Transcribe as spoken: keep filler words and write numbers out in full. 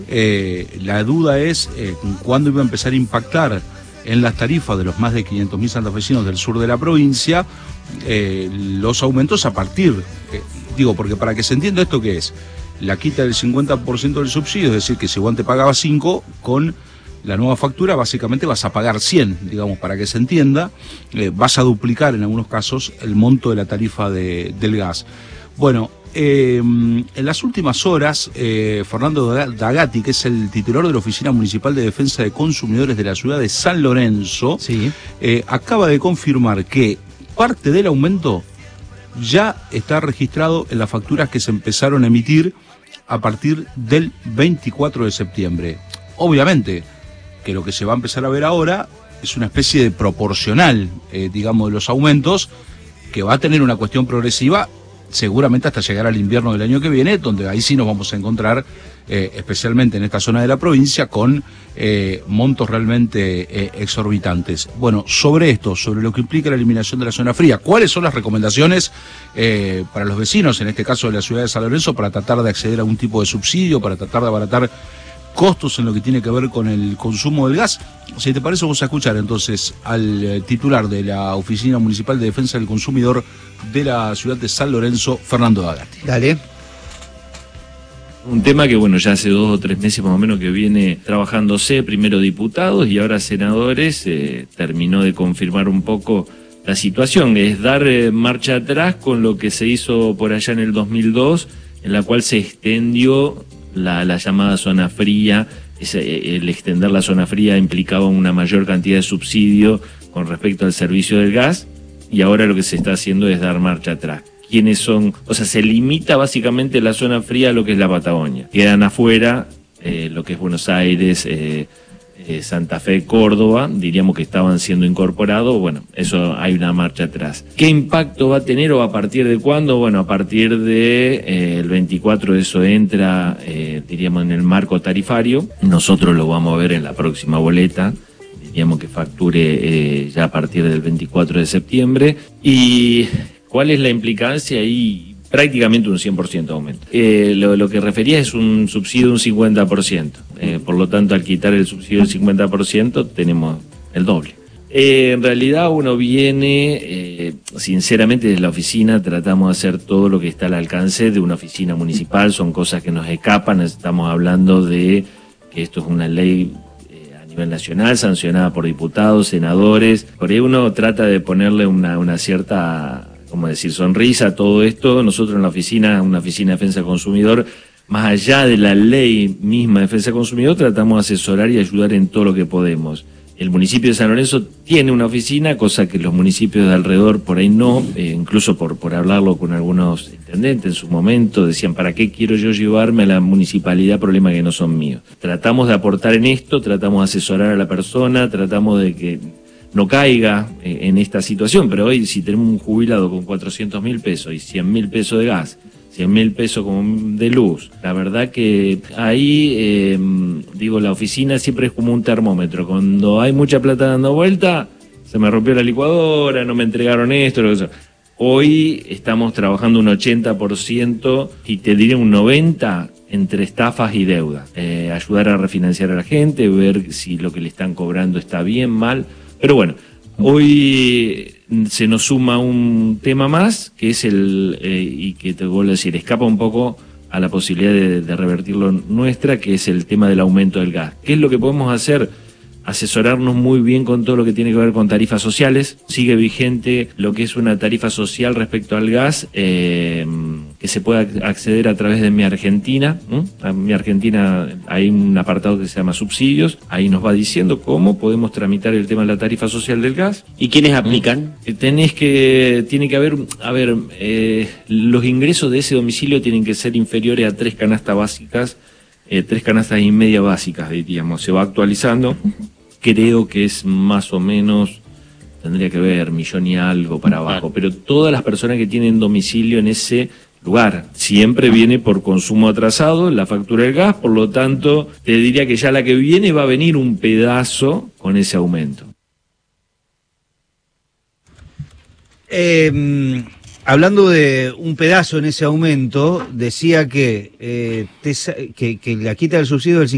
Eh, la duda es eh, cuándo iba a empezar a impactar en las tarifas de los más de quinientos mil santafesinos del sur de la provincia eh, los aumentos a partir, eh, digo, porque para que se entienda esto que es, la quita del cincuenta por ciento del subsidio, es decir, que si vos te pagabas cinco, con la nueva factura básicamente vas a pagar cien, digamos, para que se entienda, eh, vas a duplicar en algunos casos el monto de la tarifa de, del gas. Bueno, eh, en las últimas horas, eh, Fernando D'Agati, que es el titular de la Oficina Municipal de Defensa de Consumidores de la ciudad de San Lorenzo, sí. eh, acaba de confirmar que parte del aumento ya está registrado en las facturas que se empezaron a emitir a partir del veinticuatro de septiembre. Obviamente que lo que se va a empezar a ver ahora es una especie de proporcional, eh, digamos, de los aumentos, que va a tener una cuestión progresiva seguramente hasta llegar al invierno del año que viene, donde ahí sí nos vamos a encontrar, eh, especialmente en esta zona de la provincia, con eh, montos realmente eh, exorbitantes. Bueno, sobre esto, sobre lo que implica la eliminación de la zona fría, ¿cuáles son las recomendaciones eh, para los vecinos, en este caso de la ciudad de San Lorenzo, para tratar de acceder a algún tipo de subsidio, para tratar de abaratar costos en lo que tiene que ver con el consumo del gas? Si te parece, vamos a escuchar entonces al eh, titular de la Oficina Municipal de Defensa del Consumidor de la ciudad de San Lorenzo, Fernando D'Agati. Dale. Un tema que, bueno, ya hace dos o tres meses más o menos que viene trabajándose, primero diputados y ahora senadores, eh, terminó de confirmar un poco la situación, es dar eh, marcha atrás con lo que se hizo por allá en el dos mil dos, en la cual se extendió La, la llamada zona fría. Ese, el extender la zona fría implicaba una mayor cantidad de subsidio con respecto al servicio del gas, y ahora lo que se está haciendo es dar marcha atrás. ¿Quiénes son? O sea, se limita básicamente la zona fría a lo que es la Patagonia. Quedan afuera eh, lo que es Buenos Aires, eh, eh, Santa Fe, Córdoba, diríamos que estaban siendo incorporados. Bueno, eso hay una marcha atrás. ¿Qué impacto va a tener o a partir de cuándo? Bueno, a partir de eh, el veinticuatro eso entra, eh, diríamos, en el marco tarifario. Nosotros lo vamos a ver en la próxima boleta, diríamos que facture eh, ya a partir del veinticuatro de septiembre. ¿Y cuál es la implicancia ahí? Prácticamente un cien por ciento aumento. Eh, lo, lo que refería es un subsidio de un cincuenta por ciento. Eh, por lo tanto, al quitar el subsidio del cincuenta por ciento, tenemos el doble. Eh, en realidad, uno viene, eh, sinceramente, desde la oficina tratamos de hacer todo lo que está al alcance de una oficina municipal. Son cosas que nos escapan. Estamos hablando de que esto es una ley eh, a nivel nacional, sancionada por diputados, senadores. Por ahí uno trata de ponerle una, una cierta, como decir, sonrisa a todo esto. Nosotros en la oficina, una oficina de defensa del consumidor, más allá de la ley misma de defensa del consumidor, tratamos de asesorar y ayudar en todo lo que podemos. El municipio de San Lorenzo tiene una oficina, cosa que los municipios de alrededor por ahí no, eh, incluso por, por hablarlo con algunos intendentes en su momento, decían, ¿para qué quiero yo llevarme a la municipalidad problemas que no son míos? Tratamos de aportar en esto, tratamos de asesorar a la persona, tratamos de que no caiga en esta situación, pero hoy si tenemos un jubilado con cuatrocientos mil pesos y cien mil pesos de gas, cien mil pesos de luz, la verdad que ahí, eh, digo, la oficina siempre es como un termómetro. Cuando hay mucha plata dando vuelta, se me rompió la licuadora, no me entregaron esto, lo que sea. Hoy estamos trabajando un ochenta por ciento y te diré un noventa por ciento entre estafas y deuda. Eh, ayudar a refinanciar a la gente, ver si lo que le están cobrando está bien, mal. Pero bueno, hoy se nos suma un tema más, que es el, eh, y que te vuelvo a decir, escapa un poco a la posibilidad de, de revertirlo nuestra, que es el tema del aumento del gas. ¿Qué es lo que podemos hacer? Asesorarnos muy bien con todo lo que tiene que ver con tarifas sociales. Sigue vigente lo que es una tarifa social respecto al gas, eh, que se puede acceder a través de Mi Argentina. ¿no? A Mi Argentina hay un apartado que se llama subsidios, ahí nos va diciendo cómo podemos tramitar el tema de la tarifa social del gas. ¿Y quiénes aplican? ¿Mm? Tenés que, tiene que haber, a ver, eh, los ingresos de ese domicilio tienen que ser inferiores a tres canastas básicas, eh, tres canastas y media básicas, diríamos, se va actualizando. Creo que es más o menos, tendría que ver, millón y algo para abajo, pero todas las personas que tienen domicilio en ese lugar, siempre viene por consumo atrasado la factura del gas, por lo tanto, te diría que ya la que viene va a venir un pedazo con ese aumento. Eh, hablando de un pedazo en ese aumento, decía que, eh, te, que, que la quita del subsidio del